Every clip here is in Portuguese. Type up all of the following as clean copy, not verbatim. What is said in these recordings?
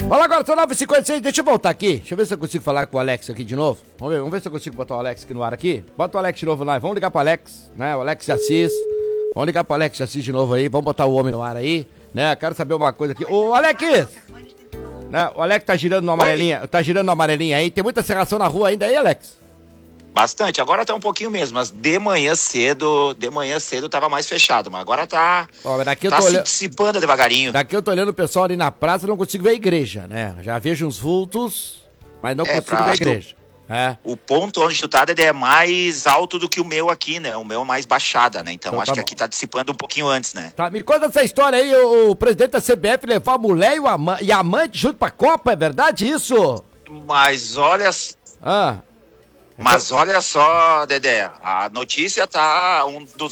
Fala agora, são 9h56, deixa eu voltar aqui. Deixa eu ver se eu consigo falar com o Alex aqui de novo. Vamos ver se eu consigo botar o Alex aqui no ar aqui. Bota o Alex de novo lá, vamos ligar pro Alex, né? O Alex Assis. Vamos ligar pro Alex Assis de novo aí, vamos botar o homem no ar aí, né? Quero saber uma coisa aqui. Ô, Alex! Né? O Alex tá girando no amarelinha aí. Tem muita serração na rua ainda aí, Alex? Bastante, agora tá um pouquinho mesmo, mas de manhã cedo tava mais fechado, mas agora tá, Ó, daqui eu tá tô se olhando, dissipando devagarinho. daqui eu tô olhando o pessoal ali na praça, não consigo ver a igreja, né? Já vejo uns vultos, mas não consigo ver a igreja. O ponto onde tu tá, Dedé, é mais alto do que o meu aqui, né? O meu é mais baixada, né? Então acho tá que bom. aqui tá dissipando um pouquinho antes, né? Tá, me conta essa história aí, o presidente da CBF levar a mulher e a amante junto pra Copa, é verdade isso? Mas olha só, Dedé, a notícia tá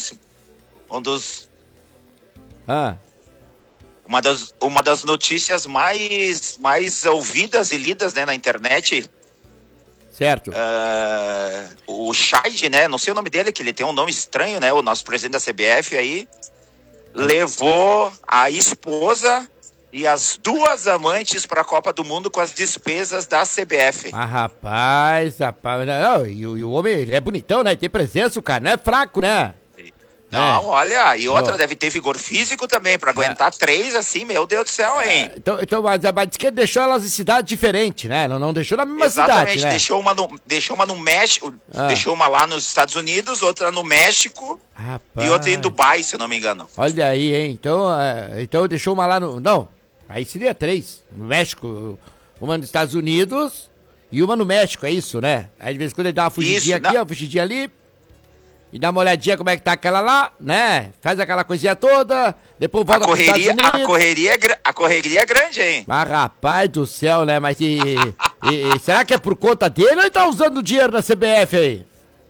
uma das notícias mais ouvidas e lidas, né, na internet. Certo. O Scheid, né, não sei o nome dele, que ele tem um nome estranho, né, o nosso presidente da CBF aí, levou a esposa e as duas amantes para a Copa do Mundo com as despesas da CBF. Ah, rapaz, não, e o homem, ele é bonitão, né, tem presença, o cara não é fraco, né? Não, olha, e outra, deve ter vigor físico também, pra aguentar três assim, meu Deus do céu, hein? Então, mas diz que ele deixou elas em cidades diferentes, né? Não deixou na mesma Exatamente, cidade, né? deixou uma no México, deixou uma lá nos Estados Unidos, outra no México, rapaz, e outra em Dubai, se eu não me engano. Olha aí, hein? Então deixou uma lá no... Não, aí seria 3. No México, uma nos Estados Unidos e uma no México, é isso, né? Aí de vez em quando ele dá uma fugidinha aqui, uma fugidinha ali... E dá uma olhadinha como é que tá aquela lá, né? Faz aquela coisinha toda, depois volta pros Estados Unidos. A correria é grande, hein? Mas rapaz do céu, né? Mas será que é por conta dele ou ele tá usando dinheiro da CBF aí?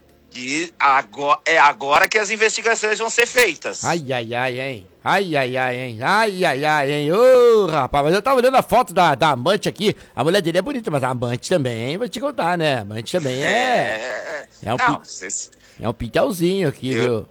É agora que as investigações vão ser feitas. Ai, hein? Ô, rapaz, mas eu tava olhando a foto da amante aqui. A mulher dele é bonita, mas a amante também, vou te contar, né? A amante também é um pintelzinho aqui, viu?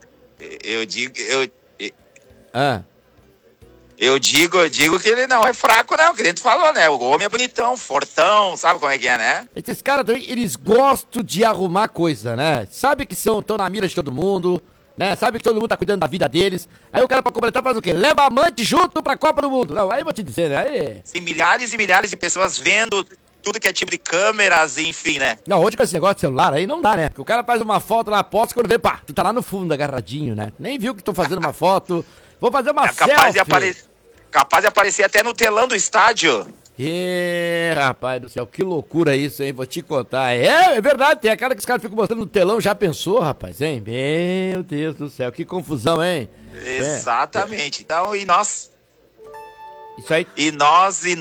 Eu digo que ele não é fraco, não. Que a gente falou, né? O homem é bonitão, fortão, sabe como é que é, né? Esses caras também, eles gostam de arrumar coisa, né? Sabe que estão na mira de todo mundo, né? Sabe que todo mundo tá cuidando da vida deles. Aí o cara pra completar faz o quê? Leva a amante junto pra Copa do Mundo. Não, aí eu vou te dizer, né? Aí... Tem milhares e milhares de pessoas vendo tudo que é tipo de câmeras, enfim, né? Não, hoje com esse negócio de celular aí não dá, né? Porque o cara faz uma foto lá, posta, quando vê, pá, tu tá lá no fundo, agarradinho, né? Nem viu que tô fazendo uma foto. Vou fazer uma selfie. Capaz de aparecer até no telão do estádio. Rapaz do céu, que loucura isso, hein? Vou te contar. É verdade, tem a cara que os caras ficam mostrando no telão, já pensou, rapaz, hein? Meu Deus do céu, que confusão, hein? Exatamente. Então, Isso aí. E nós